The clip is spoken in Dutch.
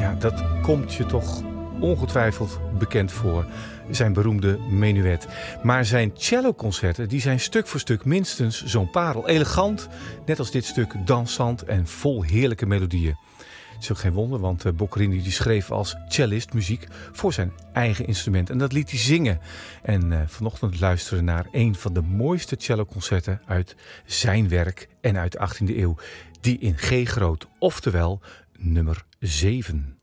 Ja, dat komt je toch ongetwijfeld bekend voor. Zijn beroemde menuet. Maar zijn celloconcerten die zijn stuk voor stuk minstens zo'n parel. Elegant, net als dit stuk dansant en vol heerlijke melodieën. Het is ook geen wonder, want Boccherini die schreef als cellist muziek voor zijn eigen instrument. En dat liet hij zingen. En vanochtend luisteren naar een van de mooiste celloconcerten uit zijn werk en uit de 18e eeuw. Die in G groot, oftewel nummer 7.